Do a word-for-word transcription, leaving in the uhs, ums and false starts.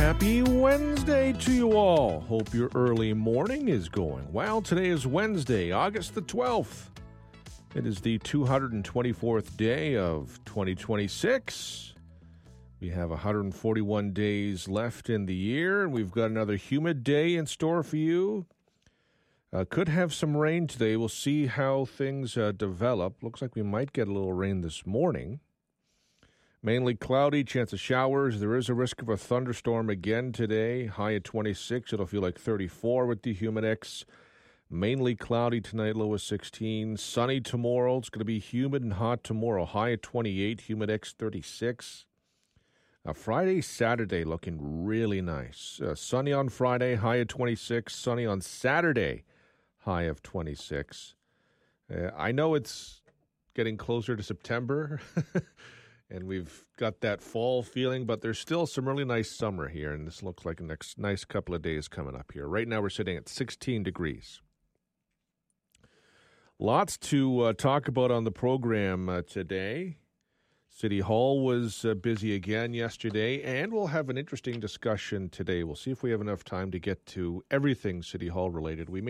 Happy Wednesday to you all. Hope your early morning is going well. Today is Wednesday, August the twelfth. It is the two hundred twenty-fourth day of twenty twenty-six. We have one hundred forty-one days left in the year, and we've got another humid day in store for you. Uh, could have some rain today. We'll see how things uh, develop. Looks like we might get a little rain this morning. Mainly cloudy, chance of showers. There is a risk of a thunderstorm again today. High at twenty-six. It'll feel like thirty-four with the Humidex. Mainly cloudy tonight, low at sixteen. Sunny tomorrow. It's going to be humid and hot tomorrow. High at twenty-eight. Humidex thirty-six. Uh, Friday, Saturday looking really nice. Uh, sunny on Friday, high at twenty-six. Sunny on Saturday, high of twenty-six. Uh, I know it's getting closer to September. And we've got that fall feeling, but there's still some really nice summer here, and this looks like a next nice couple of days coming up here. Right now we're sitting at sixteen degrees. Lots to uh, talk about on the program uh, today. City Hall was uh, busy again yesterday, and we'll have an interesting discussion today. We'll see if we have enough time to get to everything City Hall related. We may